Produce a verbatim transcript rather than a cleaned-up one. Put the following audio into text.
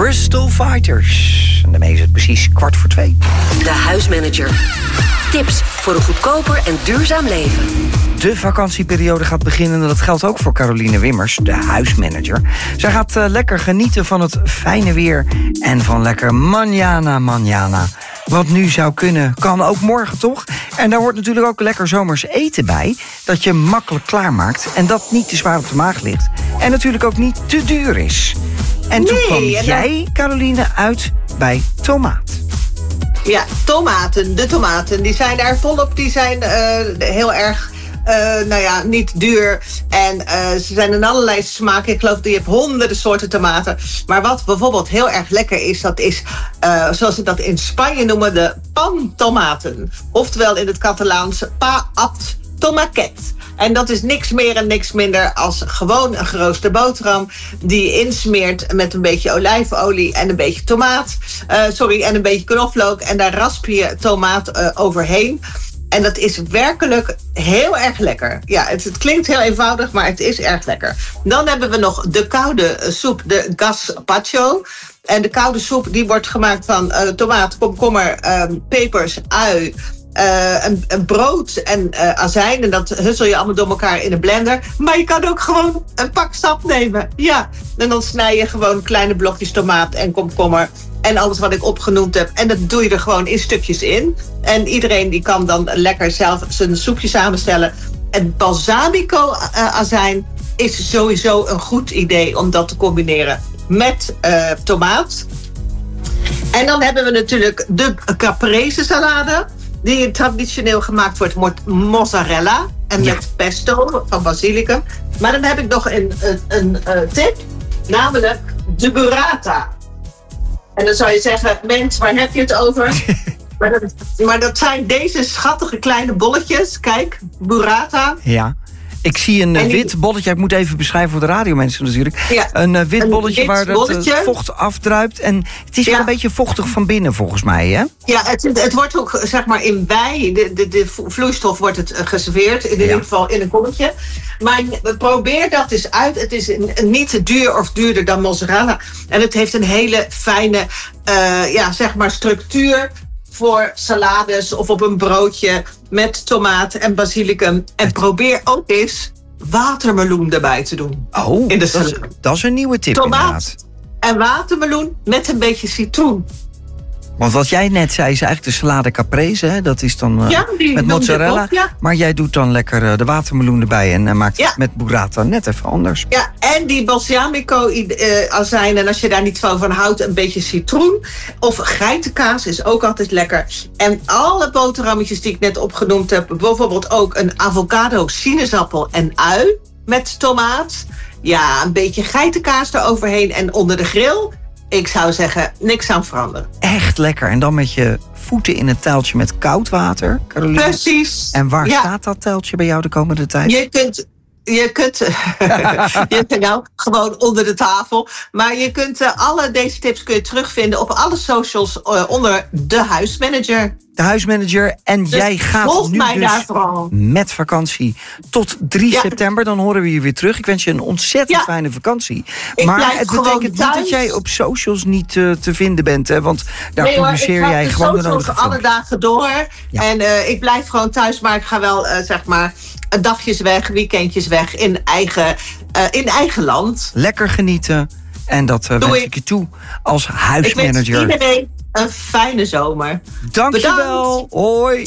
Bristol Fighters. En daarmee is het precies kwart voor twee. De Huismanager. Tips voor een goedkoper en duurzaam leven. De vakantieperiode gaat beginnen en dat geldt ook voor Caroline Wimmers, de huismanager. Zij gaat uh, lekker genieten van het fijne weer en van lekker manjana manjana. Wat nu zou kunnen, kan ook morgen, toch? En daar hoort natuurlijk ook lekker zomers eten bij, dat je makkelijk klaarmaakt en dat niet te zwaar op de maag ligt. En natuurlijk ook niet te duur is. En toen nee, kwam en dan... jij, Caroline, uit bij tomaat. Ja, tomaten. De tomaten, die zijn er volop. Die zijn uh, heel erg, uh, nou ja, niet duur. En uh, ze zijn in allerlei smaken. Ik geloof dat je hebt honderden soorten tomaten. Maar wat bijvoorbeeld heel erg lekker is, dat is, uh, zoals ze dat in Spanje noemen, de pantomaten. Oftewel in het Catalaans pa at tomaquet. En dat is niks meer en niks minder als gewoon een geroosterde boterham die je insmeert met een beetje olijfolie en een beetje tomaat. Uh, sorry, en een beetje knoflook. En daar rasp je tomaat uh, overheen. En dat is werkelijk heel erg lekker. Ja, het, het klinkt heel eenvoudig, maar het is erg lekker. Dan hebben we nog de koude soep, de gazpacho. En de koude soep die wordt gemaakt van uh, tomaat, komkommer, um, pepers, ui. Uh, een, een brood en uh, azijn. En dat hussel je allemaal door elkaar in een blender. Maar je kan ook gewoon een pak sap nemen. Ja. En dan snij je gewoon kleine blokjes tomaat en komkommer. En alles wat ik opgenoemd heb. En dat doe je er gewoon in stukjes in. En iedereen die kan dan lekker zelf zijn soepje samenstellen. En balsamico uh, azijn is sowieso een goed idee om dat te combineren met uh, tomaat. En dan hebben we natuurlijk de caprese salade. Die traditioneel gemaakt wordt met mozzarella en ja. met pesto van basilicum. Maar dan heb ik nog een, een, een, een tip, namelijk de burrata. En dan zou je zeggen, mens, waar heb je het over? maar, dat, maar dat zijn deze schattige kleine bolletjes. Kijk, burrata. Ja. Ik zie een die... wit bolletje. Ik moet even beschrijven voor de radiomensen natuurlijk. Ja, een uh, wit bolletje wit waar bolletje. het vocht afdruipt. En het is ja. wel een beetje vochtig van binnen volgens mij, hè? Ja, het, het wordt ook zeg maar in wei. De, de, de vloeistof wordt het geserveerd. In ja. ieder geval in een kommetje. Maar probeer dat eens uit. Het is niet te duur of duurder dan mozzarella. En het heeft een hele fijne uh, ja, zeg maar structuur voor salades of op een broodje met tomaat en basilicum. En probeer ook eens watermeloen erbij te doen. Oh, in de dat, is, dat is een nieuwe tip tomaat inderdaad. En watermeloen met een beetje citroen. Want wat jij net zei is eigenlijk de salade caprese. Hè? Dat is dan uh, ja, met mozzarella. Op, ja. Maar jij doet dan lekker uh, de watermeloen erbij en uh, maakt ja. het met burrata net even anders. Ja, en die balsamico uh, azijn. En als je daar niet van, van houdt, een beetje citroen. Of geitenkaas is ook altijd lekker. En alle boterhammetjes die ik net opgenoemd heb. Bijvoorbeeld ook een avocado, sinaasappel en ui met tomaat. Ja, een beetje geitenkaas eroverheen en onder de grill. Ik zou zeggen, niks aan veranderen. Echt lekker. En dan met je voeten in een tuiltje met koud water, Caroline. Precies. En waar ja. staat dat tuiltje bij jou de komende tijd? Je kunt... Je kunt, je kunt nou gewoon onder de tafel. Maar je kunt uh, alle deze tips kun je terugvinden op alle socials uh, onder de huismanager. De huismanager. En dus jij gaat nu dus met vakantie tot drie ja. september. Dan horen we je weer terug. Ik wens je een ontzettend ja. fijne vakantie. Ik maar het betekent thuis. niet dat jij op socials niet uh, te vinden bent. Hè? Want daar nee, publiceer hoor, jij de gewoon de nodige alle dagen door. Ja. En uh, ik blijf gewoon thuis. Maar ik ga wel, uh, zeg maar... dagjes weg, weekendjes weg in eigen, uh, in eigen land. Lekker genieten. En dat uh, wens ik. ik je toe als huismanager. Ik wens iedereen een fijne zomer. Dank je wel. Hoi.